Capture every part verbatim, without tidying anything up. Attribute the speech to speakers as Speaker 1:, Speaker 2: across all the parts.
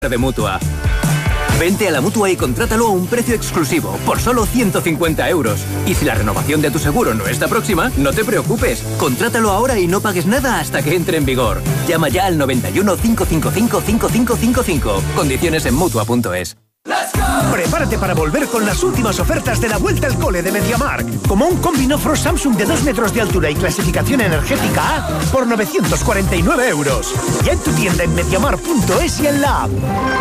Speaker 1: de Mutua. Vente a la Mutua y contrátalo a un precio exclusivo, por solo ciento cincuenta euros. Y si la renovación de tu seguro no está próxima, no te preocupes. Contrátalo ahora y no pagues nada hasta que entre en vigor. Llama ya al noventa y uno, cinco cinco cinco, cinco cinco cinco cinco. Condiciones en Mutua punto es.
Speaker 2: Prepárate para volver con las últimas ofertas de la Vuelta al Cole de MediaMarkt. Como un combi no-fro Samsung de dos metros de altura y clasificación energética A por novecientos cuarenta y nueve euros. Ya en tu tienda en mediamarkt punto es y en la app.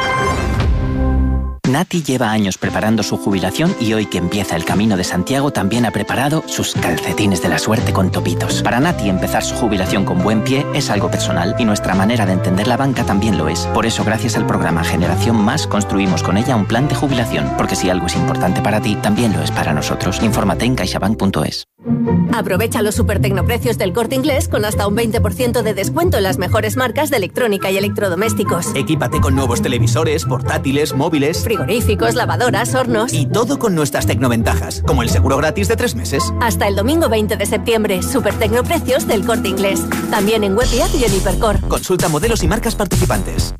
Speaker 3: Nati lleva años preparando su jubilación y hoy que empieza el Camino de Santiago también ha preparado sus calcetines de la suerte con topitos. Para Nati empezar su jubilación con buen pie es algo personal y nuestra manera de entender la banca también lo es. Por eso gracias al programa Generación Más construimos con ella un plan de jubilación, porque si algo es importante para ti, también lo es para nosotros. Infórmate en caixabank punto es.
Speaker 4: Aprovecha los super tecnoprecios del Corte Inglés con hasta un veinte por ciento de descuento en las mejores marcas de electrónica y electrodomésticos.
Speaker 5: Equípate con nuevos televisores, portátiles, móviles,
Speaker 4: frigoríficos, lavadoras, hornos.
Speaker 5: Y todo con nuestras tecnoventajas, como el seguro gratis de tres meses.
Speaker 4: Hasta el domingo veinte de septiembre, super tecnoprecios del Corte Inglés. También en web y app y en Hipercor.
Speaker 5: Consulta modelos y marcas participantes.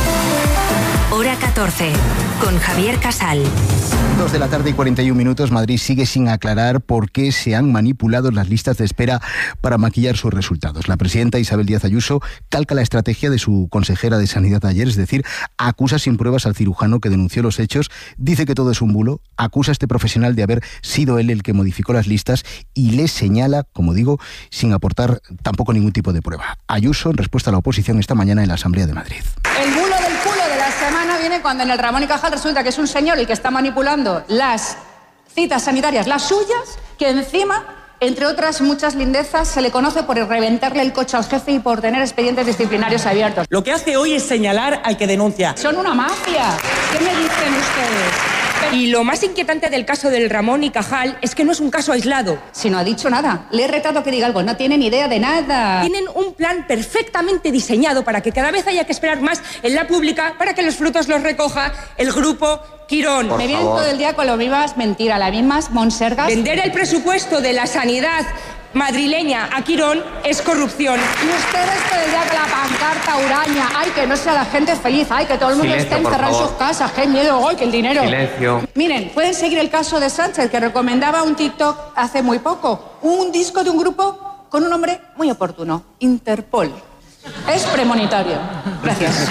Speaker 6: Hora catorce, con Javier Casal.
Speaker 7: Dos de la tarde y cuarenta y un minutos. Madrid sigue sin aclarar por qué se han manipulado las listas de espera para maquillar sus resultados. La presidenta Isabel Díaz Ayuso calca la estrategia de su consejera de Sanidad ayer, es decir, acusa sin pruebas al cirujano que denunció los hechos, dice que todo es un bulo, acusa a este profesional de haber sido él el que modificó las listas y le señala, como digo, sin aportar tampoco ningún tipo de prueba. Ayuso, en respuesta a la oposición esta mañana en la Asamblea de Madrid.
Speaker 8: El bulo del culo de la semana viene cuando en el Ramón y Cajal resulta que es un señor el que está manipulando las citas sanitarias, las suyas, que encima, entre otras muchas lindezas, se le conoce por reventarle el coche al jefe y por tener expedientes disciplinarios abiertos.
Speaker 9: Lo que hace hoy es señalar al que denuncia.
Speaker 8: Son una mafia. ¿Qué me dicen ustedes?
Speaker 9: Y lo más inquietante del caso del Ramón y Cajal es que no es un caso aislado.
Speaker 8: Si no ha dicho nada, le he retado que diga algo, no tiene ni idea de nada.
Speaker 9: Tienen un plan perfectamente diseñado para que cada vez haya que esperar más en la pública para que los frutos los recoja el grupo Quirón.
Speaker 8: Por Me vienen todo el día con lo mismas mentiras, las mismas monsergas.
Speaker 9: Vender el presupuesto de la sanidad madrileña a Quirón es corrupción.
Speaker 8: Y ustedes todo el día con la pancarta huraña, ay, que no sea la gente feliz, ay, que todo el mundo
Speaker 10: Silencio,
Speaker 8: esté encerrado en sus casas, qué miedo, ay, que el dinero.
Speaker 10: Silencio.
Speaker 8: Miren, pueden seguir el caso de Sánchez, que recomendaba un TikTok hace muy poco, un disco de un grupo con un nombre muy oportuno, Interpol. Es premonitorio. Gracias.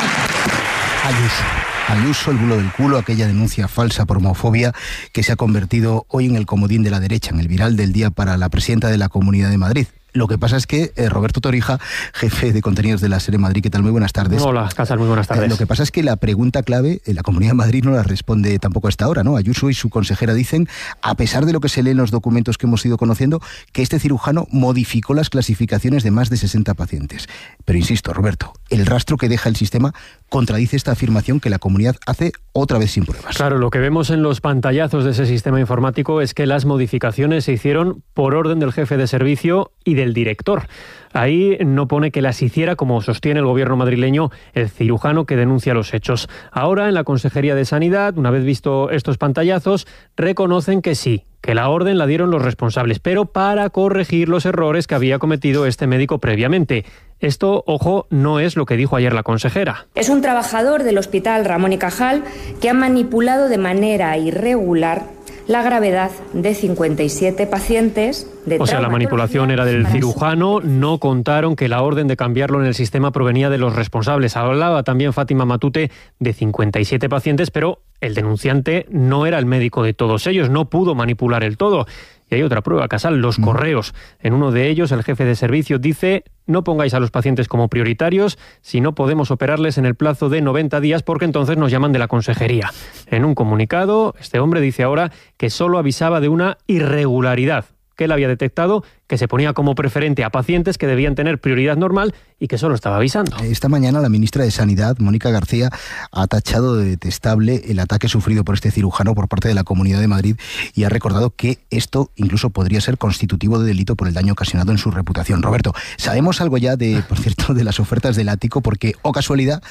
Speaker 7: Ayuso. Ayuso, el bulo del culo, aquella denuncia falsa por homofobia que se ha convertido hoy en el comodín de la derecha, en el viral del día para la presidenta de la Comunidad de Madrid. Lo que pasa es que eh, Roberto Torija, jefe de contenidos de la SER Madrid, ¿qué tal? Muy buenas tardes.
Speaker 11: Hola, Casal, muy buenas tardes.
Speaker 7: Eh, lo que pasa es que la pregunta clave, en la Comunidad de Madrid no la responde tampoco a esta hora, ¿no? Ayuso y su consejera dicen, a pesar de lo que se lee en los documentos que hemos ido conociendo, que este cirujano modificó las clasificaciones de más de sesenta pacientes. Pero insisto, Roberto, el rastro que deja el sistema contradice esta afirmación que la comunidad hace otra vez sin pruebas.
Speaker 11: Claro, lo que vemos en los pantallazos de ese sistema informático es que las modificaciones se hicieron por orden del jefe de servicio y del director. Ahí no pone que las hiciera, como sostiene el gobierno madrileño, el cirujano que denuncia los hechos. Ahora, en la Consejería de Sanidad, una vez visto estos pantallazos, reconocen que sí, que la orden la dieron los responsables, pero para corregir los errores que había cometido este médico previamente. Esto, ojo, no es lo que dijo ayer la consejera.
Speaker 12: Es un trabajador del Hospital Ramón y Cajal que ha manipulado de manera irregular la gravedad de cincuenta y siete pacientes de
Speaker 11: O sea, la manipulación era del cirujano, no contaron que la orden de cambiarlo en el sistema provenía de los responsables. Hablaba también Fátima Matute de cincuenta y siete pacientes, pero el denunciante no era el médico de todos ellos, no pudo manipular el todo. Y hay otra prueba, Casal, los correos. En uno de ellos, el jefe de servicio dice: no pongáis a los pacientes como prioritarios, si no podemos operarles en el plazo de noventa días, porque entonces nos llaman de la consejería. En un comunicado, este hombre dice ahora que solo avisaba de una irregularidad que él había detectado, que se ponía como preferente a pacientes que debían tener prioridad normal y que solo estaba avisando.
Speaker 7: Esta mañana la ministra de Sanidad, Mónica García, ha tachado de detestable el ataque sufrido por este cirujano por parte de la Comunidad de Madrid y ha recordado que esto incluso podría ser constitutivo de delito por el daño ocasionado en su reputación. Roberto, ¿sabemos algo ya de, por cierto, de las ofertas del ático? Porque, o casualidad,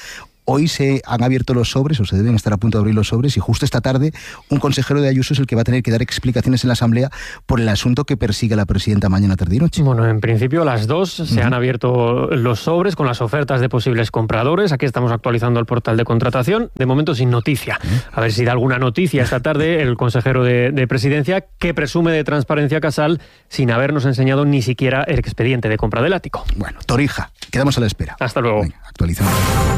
Speaker 7: Hoy se han abierto los sobres, o se deben estar a punto de abrir los sobres, y justo esta tarde un consejero de Ayuso es el que va a tener que dar explicaciones en la Asamblea por el asunto que persigue la presidenta mañana, tarde y noche.
Speaker 11: Bueno, en principio las dos se uh-huh. han abierto los sobres con las ofertas de posibles compradores. Aquí estamos actualizando el portal de contratación. De momento sin noticia. Uh-huh. A ver si da alguna noticia esta tarde el consejero de, de Presidencia, que presume de transparencia Casal sin habernos enseñado ni siquiera el expediente de compra del ático.
Speaker 7: Bueno, Torija, quedamos a la espera.
Speaker 11: Hasta luego.
Speaker 7: Venga, actualizamos.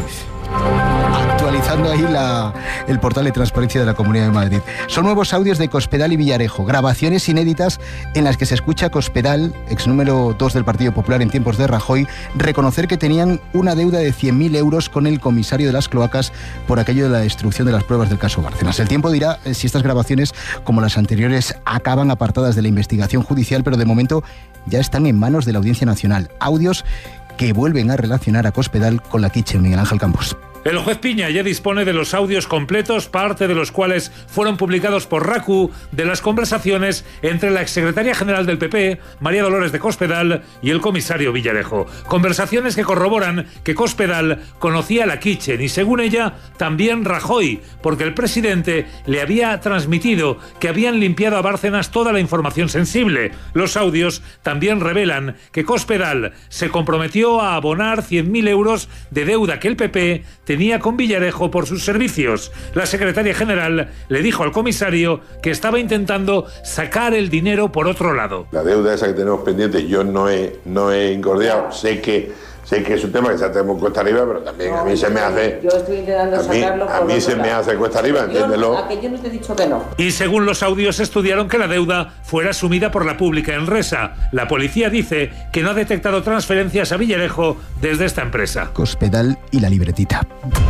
Speaker 7: Actualizando ahí la, el portal de transparencia de la Comunidad de Madrid. Son nuevos audios de Cospedal y Villarejo, grabaciones inéditas en las que se escucha a Cospedal, ex número dos del Partido Popular en tiempos de Rajoy, reconocer que tenían una deuda de cien mil euros con el comisario de las cloacas por aquello de la destrucción de las pruebas del caso Bárcenas. El tiempo dirá si estas grabaciones, como las anteriores, acaban apartadas de la investigación judicial, pero de momento ya están en manos de la Audiencia Nacional. Audios que vuelven a relacionar a Cospedal con la Kitchen. Miguel Ángel Campos.
Speaker 10: El juez Piña ya dispone de los audios completos, parte de los cuales fueron publicados por RACU, de las conversaciones entre la exsecretaria general del P P, María Dolores de Cospedal, y el comisario Villarejo. Conversaciones que corroboran que Cospedal conocía a la Kitchen y, según ella, también Rajoy, porque el presidente le había transmitido que habían limpiado a Bárcenas toda la información sensible. Los audios también revelan que Cospedal se comprometió a abonar cien mil euros de deuda que el P P tenía con Villarejo por sus servicios. La secretaria general le dijo al comisario que estaba intentando sacar el dinero por otro lado.
Speaker 13: La deuda esa que tenemos pendiente yo no he, no he incordiado. Sé que, sé que es un tema que se tenemos cuesta arriba, pero también no, a mí se me hace...
Speaker 14: Yo estoy intentando
Speaker 13: a mí,
Speaker 14: sacarlo por
Speaker 13: A mí se lado. me hace cuesta arriba, entiéndelo.
Speaker 14: A que yo no te he dicho que no.
Speaker 10: Y según los audios estudiaron que la deuda fuera asumida por la pública Enresa. La policía dice que no ha detectado transferencias a Villarejo desde esta empresa.
Speaker 7: Cospedal y la libretita.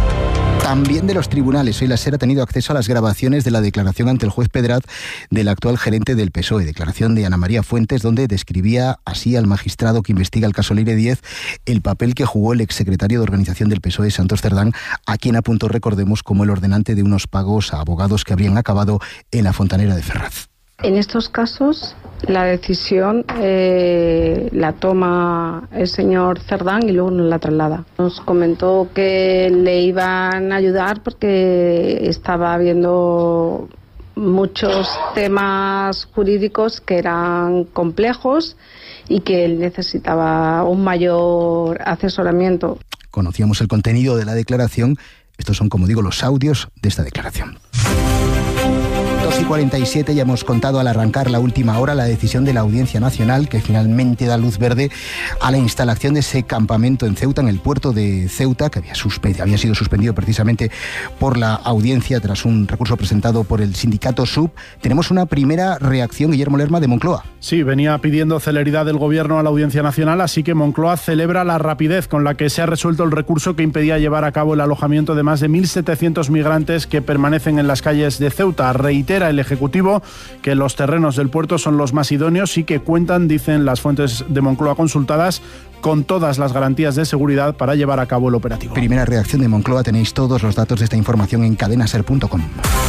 Speaker 7: También de los tribunales. Hoy la SER ha tenido acceso a las grabaciones de la declaración ante el juez Pedraz del actual gerente del P S O E. Declaración de Ana María Fuentes, donde describía así al magistrado que investiga el caso Leire Díez el papel que jugó el exsecretario de organización del P S O E, Santos Cerdán, a quien apuntó, recordemos, como el ordenante de unos pagos a abogados que habrían acabado en la Fontanera de Ferraz.
Speaker 15: En estos casos, la decisión eh, la toma el señor Cerdán y luego nos la traslada. Nos comentó que le iban a ayudar porque estaba habiendo muchos temas jurídicos que eran complejos y que él necesitaba un mayor asesoramiento.
Speaker 7: Conocíamos el contenido de la declaración. Estos son, como digo, los audios de esta declaración. dos y cuarenta y siete, ya hemos contado al arrancar la última hora la decisión de la Audiencia Nacional que finalmente da luz verde a la instalación de ese campamento en Ceuta, en el puerto de Ceuta, que había, suspe- había sido suspendido precisamente por la audiencia tras un recurso presentado por el sindicato S U B. Tenemos una primera reacción, Guillermo Lerma, de Moncloa.
Speaker 16: Sí, venía pidiendo celeridad del Gobierno a la Audiencia Nacional, así que Moncloa celebra la rapidez con la que se ha resuelto el recurso que impedía llevar a cabo el alojamiento de más de mil setecientos migrantes que permanecen en las calles de Ceuta. Reitera el Ejecutivo que los terrenos del puerto son los más idóneos y que cuentan, dicen las fuentes de Moncloa consultadas, con todas las garantías de seguridad para llevar a cabo el operativo.
Speaker 7: Primera reacción de Moncloa. Tenéis todos los datos de esta información en cadenaser punto com.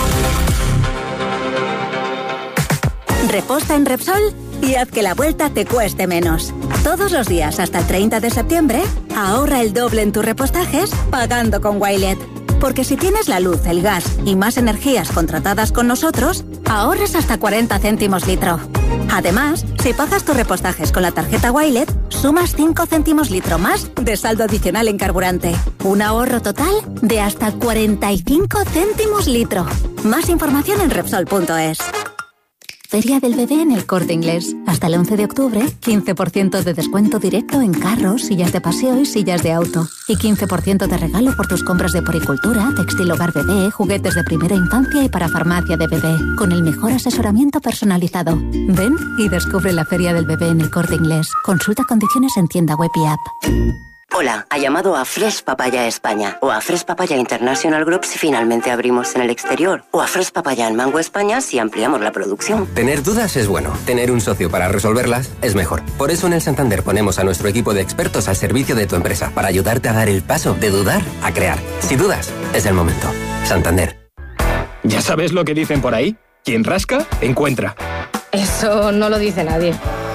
Speaker 17: Reposta en Repsol y haz que la vuelta te cueste menos. Todos los días hasta el treinta de septiembre, ahorra el doble en tus repostajes pagando con Wilet. Porque si tienes la luz, el gas y más energías contratadas con nosotros, ahorras hasta cuarenta céntimos litro. Además, si pagas tus repostajes con la tarjeta Wilet, sumas cinco céntimos litro más de saldo adicional en carburante. Un ahorro total de hasta cuarenta y cinco céntimos litro. Más información en Repsol punto es. Feria del Bebé en El Corte Inglés. Hasta el once de octubre, quince por ciento de descuento directo en carros, sillas de paseo y sillas de auto. Y quince por ciento de regalo por tus compras de poricultura, textil hogar bebé, juguetes de primera infancia y para farmacia de bebé. Con el mejor asesoramiento personalizado. Ven y descubre la Feria del Bebé en El Corte Inglés. Consulta condiciones en tienda web y app.
Speaker 18: Hola, ha llamado a Fresh Papaya España o a Fresh Papaya International Group si finalmente abrimos en el exterior o a Fresh Papaya en Mango España si ampliamos la producción.
Speaker 19: Tener dudas es bueno, tener un socio para resolverlas es mejor. Por eso en el Santander ponemos a nuestro equipo de expertos al servicio de tu empresa para ayudarte a dar el paso de dudar a crear. Si dudas, es el momento. Santander.
Speaker 20: ¿Ya sabes lo que dicen por ahí? Quien rasca, encuentra.
Speaker 21: Eso no lo dice nadie.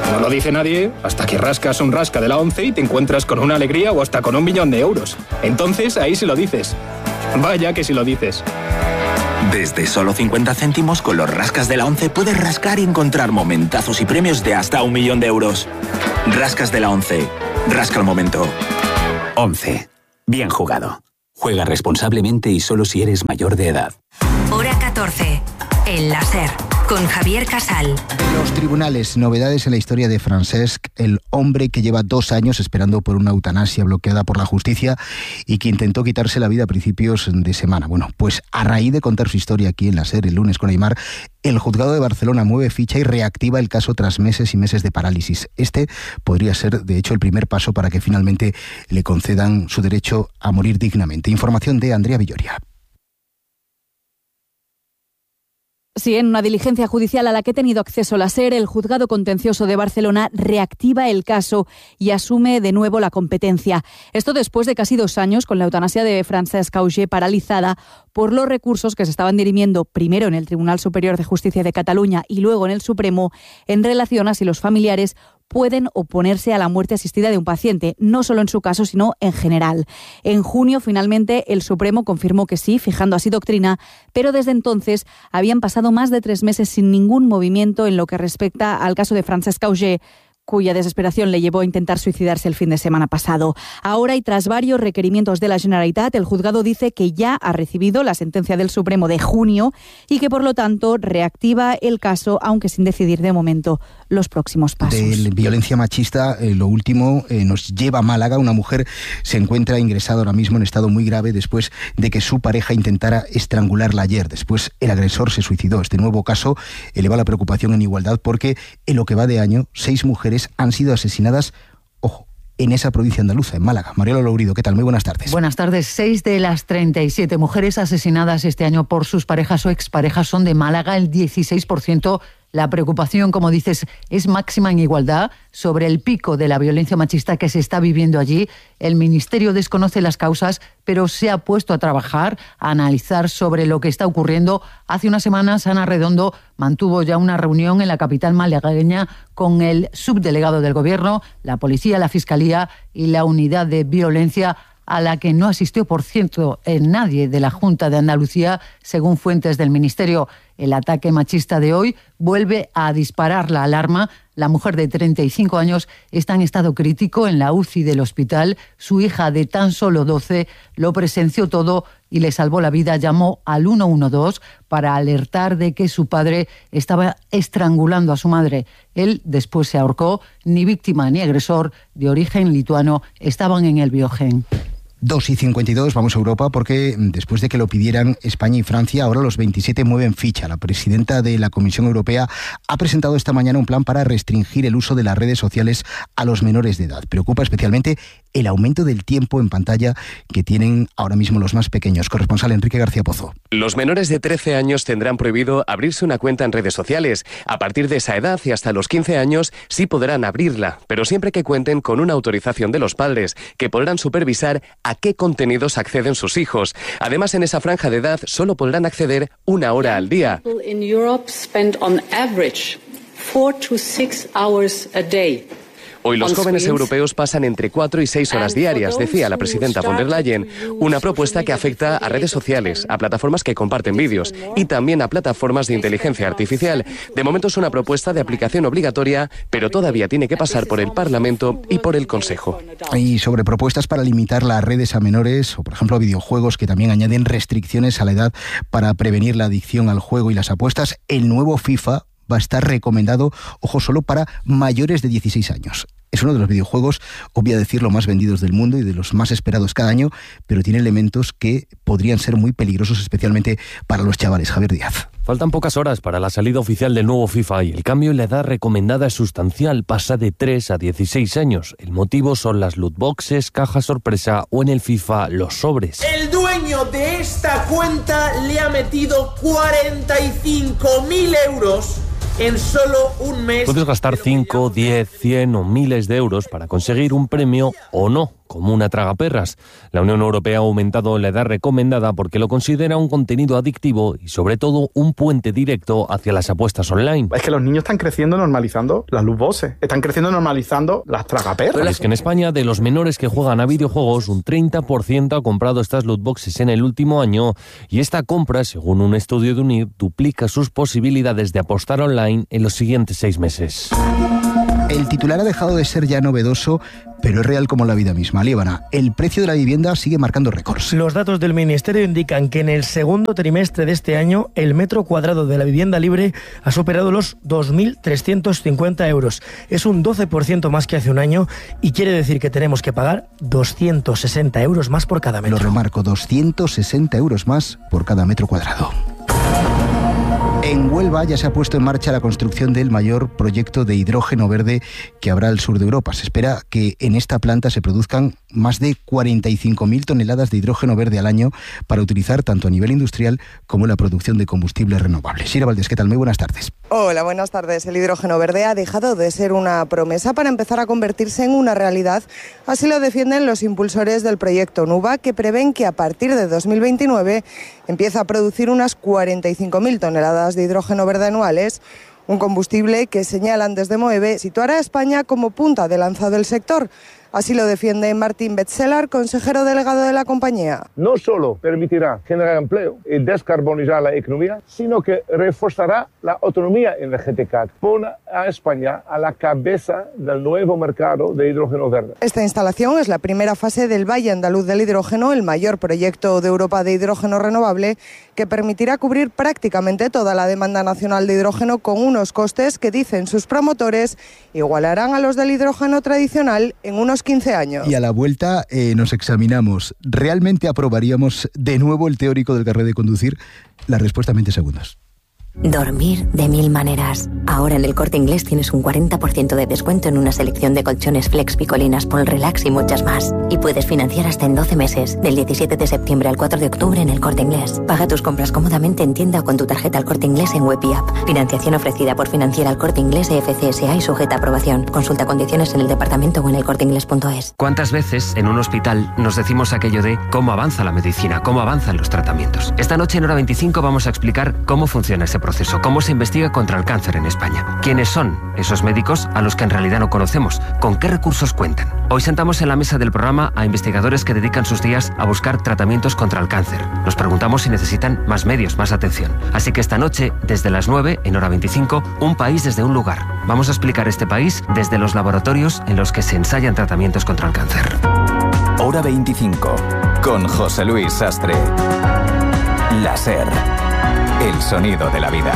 Speaker 20: No lo dice nadie hasta que rascas un rasca de la ONCE y te encuentras con una alegría o hasta con un millón de euros. Entonces ahí sí lo dices. Vaya que sí lo dices.
Speaker 21: Desde solo cincuenta céntimos con los rascas de la ONCE puedes rascar y encontrar momentazos y premios de hasta un millón de euros. Rascas de la ONCE. Rasca el momento.
Speaker 22: ONCE. Bien jugado. Juega responsablemente y solo si eres mayor de edad.
Speaker 6: Hora catorce. El láser. Con Javier Casal.
Speaker 7: Los tribunales, novedades en la historia de Francesc, el hombre que lleva dos años esperando por una eutanasia bloqueada por la justicia y que intentó quitarse la vida a principios de semana. Bueno, pues a raíz de contar su historia aquí en la SER el lunes con Aimar, el juzgado de Barcelona mueve ficha y reactiva el caso tras meses y meses de parálisis. Este podría ser, de hecho, el primer paso para que finalmente le concedan su derecho a morir dignamente. Información de Andrea Villoria.
Speaker 23: Sí, en una diligencia judicial a la que ha tenido acceso la SER, el Juzgado Contencioso de Barcelona reactiva el caso y asume de nuevo la competencia. Esto después de casi dos años con la eutanasia de Francesc Auger paralizada por los recursos que se estaban dirimiendo primero en el Tribunal Superior de Justicia de Cataluña y luego en el Supremo en relación a si los familiares pueden oponerse a la muerte asistida de un paciente, no solo en su caso, sino en general. En junio, finalmente, el Supremo confirmó que sí, fijando así doctrina, pero desde entonces habían pasado más de tres meses sin ningún movimiento en lo que respecta al caso de Francesc Auger, cuya desesperación le llevó a intentar suicidarse el fin de semana pasado. Ahora, y tras varios requerimientos de la Generalitat, el juzgado dice que ya ha recibido la sentencia del Supremo de junio y que, por lo tanto, reactiva el caso, aunque sin decidir de momento los próximos pasos.
Speaker 7: De violencia machista, eh, lo último eh, nos lleva a Málaga. Una mujer se encuentra ingresada ahora mismo en estado muy grave después de que su pareja intentara estrangularla ayer. Después, el agresor se suicidó. Este nuevo caso eleva la preocupación en igualdad porque en lo que va de año, seis mujeres han sido asesinadas, ojo, en esa provincia andaluza, en Málaga. Mariela Lourido, ¿qué tal? Muy buenas tardes.
Speaker 24: Buenas tardes. Seis de las treinta y siete mujeres asesinadas este año por sus parejas o exparejas son de Málaga, el dieciséis por ciento. La preocupación, como dices, es máxima en igualdad sobre el pico de la violencia machista que se está viviendo allí. El Ministerio desconoce las causas, pero se ha puesto a trabajar, a analizar sobre lo que está ocurriendo. Hace unas semanas, Ana Redondo mantuvo ya una reunión en la capital malagueña con el subdelegado del Gobierno, la policía, la Fiscalía y la unidad de violencia, a la que no asistió, por cierto, nadie de la Junta de Andalucía, según fuentes del Ministerio. El ataque machista de hoy vuelve a disparar la alarma. La mujer de treinta y cinco años está en estado crítico en la U C I del hospital. Su hija de tan solo doce lo presenció todo y le salvó la vida. Llamó al uno uno dos para alertar de que su padre estaba estrangulando a su madre. Él después se ahorcó. Ni víctima ni agresor, de origen lituano, estaban en el Biogen.
Speaker 7: dos y cincuenta y dos, vamos a Europa, porque después de que lo pidieran España y Francia, ahora los veintisiete mueven ficha. La presidenta de la Comisión Europea ha presentado esta mañana un plan para restringir el uso de las redes sociales a los menores de edad. Preocupa especialmente el aumento del tiempo en pantalla que tienen ahora mismo los más pequeños. Corresponsal Enrique García Pozo.
Speaker 25: Los menores de trece años tendrán prohibido abrirse una cuenta en redes sociales. A partir de esa edad y hasta los quince años sí podrán abrirla, pero siempre que cuenten con una autorización de los padres, que podrán supervisar a qué contenidos acceden sus hijos. Además, en esa franja de edad solo podrán acceder una hora al día.
Speaker 14: In Europe spend on average four to six hours a day.
Speaker 25: Hoy los jóvenes europeos pasan entre cuatro y seis horas diarias, decía la presidenta von der Leyen, una propuesta que afecta a redes sociales, a plataformas que comparten vídeos y también a plataformas de inteligencia artificial. De momento es una propuesta de aplicación obligatoria, pero todavía tiene que pasar por el Parlamento y por el Consejo.
Speaker 7: Y sobre propuestas para limitar las redes a menores, o por ejemplo videojuegos que también añaden restricciones a la edad para prevenir la adicción al juego y las apuestas, el nuevo FIFA va a estar recomendado, ojo, solo para mayores de dieciséis años. Es uno de los videojuegos, obvio decirlo, más vendidos del mundo y de los más esperados cada año, pero tiene elementos que podrían ser muy peligrosos, especialmente para los chavales. Javier Díaz.
Speaker 26: Faltan pocas horas para la salida oficial del nuevo FIFA y el cambio en la edad recomendada es sustancial, pasa de tres a dieciséis años. El motivo son las loot boxes, caja sorpresa o en el FIFA los sobres.
Speaker 27: El dueño de esta cuenta le ha metido cuarenta y cinco mil euros en solo un mes.
Speaker 26: Puedes gastar cinco, diez, cien o miles de euros para conseguir un premio o no. como una tragaperras. La Unión Europea ha aumentado la edad recomendada porque lo considera un contenido adictivo y sobre todo un puente directo hacia las apuestas online.
Speaker 1: Es que los niños están creciendo normalizando las loot boxes, están creciendo normalizando las tragaperras.
Speaker 26: Pero es que en España, de los menores que juegan a videojuegos, un treinta por ciento ha comprado estas loot boxes en el último año, y esta compra, según un estudio de UNIR, duplica sus posibilidades de apostar online en los siguientes seis meses.
Speaker 7: El titular ha dejado de ser ya novedoso, pero es real como la vida misma. Líbana, el precio de la vivienda sigue marcando récords.
Speaker 2: Los datos del Ministerio indican que en el segundo trimestre de este año el metro cuadrado de la vivienda libre ha superado los dos mil trescientos cincuenta euros. Es un doce por ciento más que hace un año y quiere decir que tenemos que pagar doscientos sesenta euros más por cada metro.
Speaker 7: Lo remarco, doscientos sesenta euros más por cada metro cuadrado. En Huelva ya se ha puesto en marcha la construcción del mayor proyecto de hidrógeno verde que habrá al sur de Europa. Se espera que en esta planta se produzcan más de cuarenta y cinco mil toneladas de hidrógeno verde al año para utilizar tanto a nivel industrial como en la producción de combustibles renovables. Sira Valdés, ¿qué tal? Muy buenas tardes.
Speaker 3: Hola, buenas tardes. El hidrógeno verde ha dejado de ser una promesa para empezar a convertirse en una realidad. Así lo defienden los impulsores del proyecto Nuba, que prevén que a partir de dos mil veintinueve empieza a producir unas cuarenta y cinco mil toneladas de hidrógeno verde anuales, un combustible que, señalan desde Moeve, situará a España como punta de lanza del sector. Así lo defiende Martín Betzelar, consejero delegado de la compañía.
Speaker 4: No solo permitirá generar empleo y descarbonizar la economía, sino que reforzará la autonomía energética. Pone a España a la cabeza del nuevo mercado de hidrógeno verde.
Speaker 3: Esta instalación es la primera fase del Valle Andaluz del Hidrógeno, el mayor proyecto de Europa de hidrógeno renovable, que permitirá cubrir prácticamente toda la demanda nacional de hidrógeno con unos costes que, dicen sus promotores, igualarán a los del hidrógeno tradicional en unos quince años.
Speaker 7: Y a la vuelta eh, nos examinamos. ¿Realmente aprobaríamos de nuevo el teórico del carnet de conducir? La respuesta en veinte segundos.
Speaker 5: Dormir de mil maneras. Ahora en el Corte Inglés tienes un cuarenta por ciento de descuento en una selección de colchones Flex, Picolinas, Pol Relax y muchas más. Y puedes financiar hasta en doce meses, del diecisiete de septiembre al cuatro de octubre en el Corte Inglés. Paga tus compras cómodamente en tienda o con tu tarjeta al Corte Inglés en web y app. Financiación ofrecida por Financiera al Corte Inglés E F C S A y sujeta a aprobación. Consulta condiciones en el departamento o en el corte inglés punto es.
Speaker 8: ¿Cuántas veces en un hospital nos decimos aquello de cómo avanza la medicina, cómo avanzan los tratamientos? Esta noche en Hora veinticinco vamos a explicar cómo funciona ese proceso, cómo se investiga contra el cáncer en España, quiénes son esos médicos a los que en realidad no conocemos, con qué recursos cuentan. Hoy sentamos en la mesa del programa a investigadores que dedican sus días a buscar tratamientos contra el cáncer. Nos preguntamos si necesitan más medios, más atención. Así que esta noche, desde las nueve, en Hora veinticinco, un país desde un lugar. Vamos a explicar este país desde los laboratorios en los que se ensayan tratamientos contra el cáncer.
Speaker 22: Hora veinticinco, con José Luis Sastre. La SER, el sonido de la vida.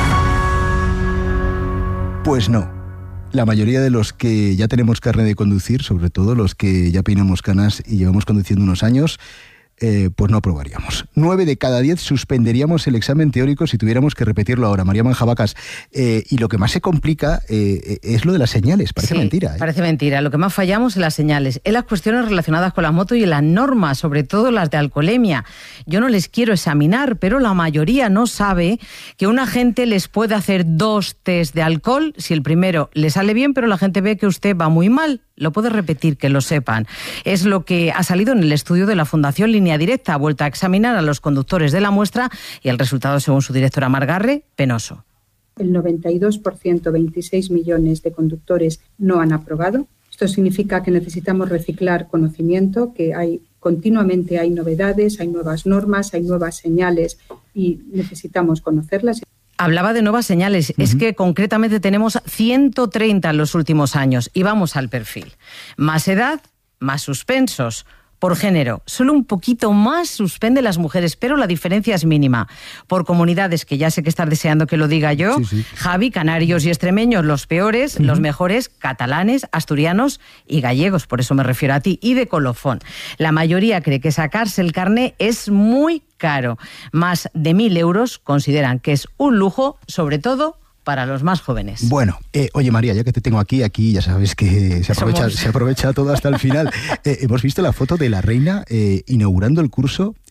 Speaker 7: Pues no. La mayoría de los que ya tenemos carnet de conducir, sobre todo los que ya peinamos canas y llevamos conduciendo unos años, eh, pues no aprobaríamos. Nueve de cada diez suspenderíamos el examen teórico si tuviéramos que repetirlo ahora. María Manjabacas, eh, y lo que más se complica eh, es lo de las señales. Parece
Speaker 9: sí,
Speaker 7: mentira. ¿eh?
Speaker 9: Parece mentira. Lo que más fallamos en las señales, en las cuestiones relacionadas con las motos y en las normas, sobre todo las de alcoholemia. Yo no les quiero examinar, pero la mayoría no sabe que un agente les puede hacer dos test de alcohol. Si el primero le sale bien, pero la gente ve que usted va muy mal, lo puede repetir, que lo sepan. Es lo que ha salido en el estudio de la Fundación Línea Directa. Ha vuelto a examinar a los conductores de la muestra y el resultado, según su directora Margarre, penoso.
Speaker 28: El noventa y dos por ciento, veintiséis millones de conductores no han aprobado. Esto significa que necesitamos reciclar conocimiento, que hay continuamente hay novedades, hay nuevas normas, hay nuevas señales y necesitamos conocerlas.
Speaker 9: Hablaba de nuevas señales. Uh-huh. Es que concretamente tenemos ciento treinta en los últimos años. Y vamos al perfil. Más edad, más suspensos. Por género, solo un poquito más suspenden las mujeres, pero la diferencia es mínima. Por comunidades, que ya sé que estás deseando que lo diga yo, sí, sí. Javi, canarios y extremeños, los peores, uh-huh. Los mejores, catalanes, asturianos y gallegos, por eso me refiero a ti, y de colofón. La mayoría cree que sacarse el carné es muy caro. Más de mil euros consideran que es un lujo, sobre todo para los más jóvenes.
Speaker 7: Bueno, eh, oye María, ya que te tengo aquí, aquí ya sabes que se aprovecha, se aprovecha todo hasta el final. Eh, hemos visto la foto de la reina eh, inaugurando el curso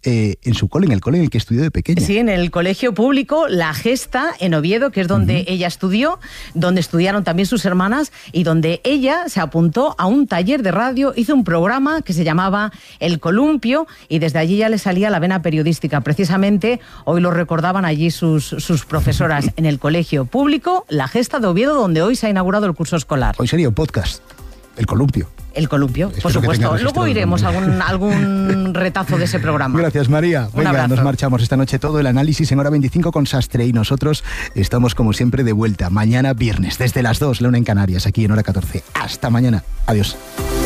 Speaker 7: eh, en su cole, en el cole en el que estudió de pequeña.
Speaker 9: Sí, en el colegio público La Gesta, en Oviedo, que es donde uh-huh. ella estudió, donde estudiaron también sus hermanas y donde ella se apuntó a un taller de radio, hizo un programa que se llamaba El Columpio y desde allí ya le salía la vena periodística. Precisamente hoy lo recordaban allí sus, sus profesoras en el colegio público La Gesta de Oviedo, donde hoy se ha inaugurado el curso escolar.
Speaker 7: Hoy sería un podcast, El Columpio.
Speaker 9: El Columpio, Espero por supuesto. Luego oiremos algún, algún retazo de ese programa.
Speaker 7: Gracias, María.
Speaker 9: Un
Speaker 7: Venga,
Speaker 9: abrazo.
Speaker 7: Nos marchamos esta noche todo el análisis en hora veinticinco con Sastre y nosotros estamos como siempre de vuelta mañana viernes desde las dos, la una en Canarias, aquí en hora catorce. Hasta mañana. Adiós.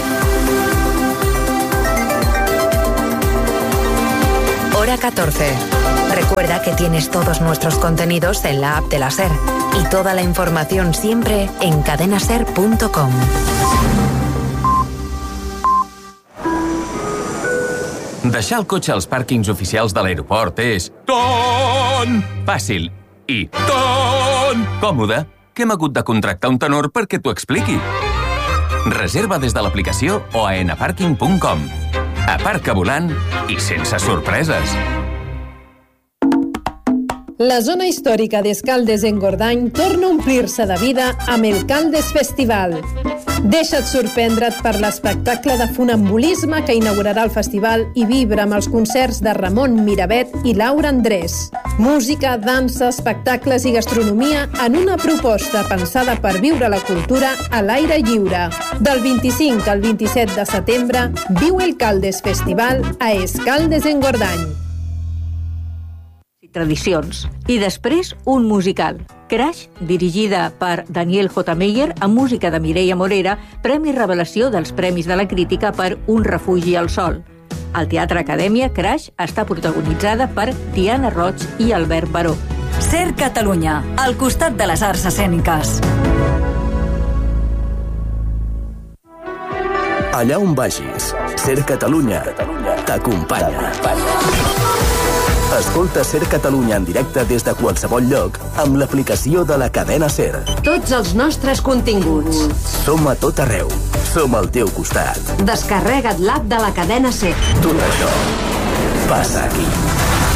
Speaker 6: Hora catorce. Recuerda que tienes todos nuestros contenidos en la app de la SER y toda la información siempre en cadena ser punto com.
Speaker 10: Deixar el cotxe als pàrquings oficials de l'aeroport és ton fàcil i ton còmode que hem hagut de contractar un tenor perquè t'ho expliqui. Reserva des de l'aplicació o a enaparking punt com. Aparca volant i sense sorpreses.
Speaker 11: La zona històrica d'Escaldes en Gordany torna a omplir-se de vida amb el Caldes Festival. Deixa't sorprendre't per l'espectacle de funambulisme que inaugurarà el festival i vibra amb els concerts de Ramon Miravet i Laura Andrés. Música, dansa, espectacles i gastronomia en una proposta pensada per viure la cultura a l'aire lliure. Del vint-i-cinc al vint-i-set de setembre, viu el Caldes Festival a Escaldes en Gordany.
Speaker 12: Tradicions. I després un musical. Crash, dirigida per Daniel J. Meyer, amb música de Mireia Morera, Premi Revelació dels Premis de la Crítica per Un refugi al sol. Al Teatre Acadèmia, Crash està protagonitzada per Diana Roig i Albert Baró.
Speaker 13: SER Catalunya, al costat de les arts escèniques.
Speaker 15: Allà on vagis, SER Catalunya t'acompanya. Escolta SER Catalunya en directe des de qualsevol lloc amb l'aplicació de la cadena SER.
Speaker 13: Tots els nostres continguts.
Speaker 15: Som a tot arreu. Som al teu costat.
Speaker 13: Descarrega't l'app de la cadena SER.
Speaker 15: Tot això passa aquí.